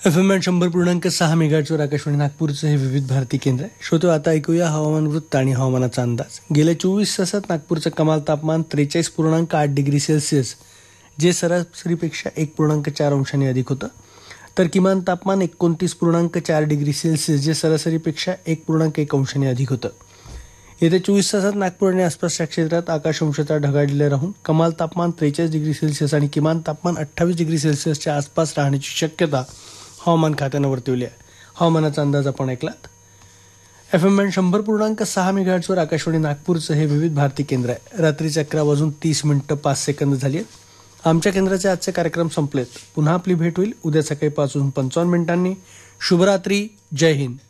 FM 100.6 मेगाहर्ट्झवर Akashvani नागपूरचं हे विविध भारती केंद्र आहे. श्रोतो, आता ऐकूया हवामान वृत्त आणि हवामानाचा अंदाज. गेल्या 24 तासात नागपूरचं कमाल तापमान 43.8 डिग्री सेल्सिअस, जे सरासरीपेक्षा 1.4 अंशांनी अधिक होतं, तर किमान तापमान 29.4 डिग्री सेल्सिअस, जे सरासरीपेक्षा 1.1 अंशांनी अधिक होतं. येत्या 24 तासात नागपूर आणि आसपासच्या क्षेत्रात आकाश अंशतः ढगाळलेलं राहून कमाल तापमान 43 डिग्री सेल्सिअस आणि किमान तापमान 28 डिग्री सेल्सिअसच्या आसपास राहण्याची शक्यता हवामान खात्यानं वर्तवली आहे. हवामानाचा अंदाज आपण ऐकलात. FM 100.6 मेगाहर्ट्झवर आकाशवाणी नागपूरचं हे विविध भारती केंद्र आहे. रात्रीचे 11:30 झाली आहेत. आमच्या केंद्राचे आजचे कार्यक्रम संपलेत. पुन्हा आपली भेट होईल उद्या सकाळी 5:55 शुभरात्री. जय हिंद.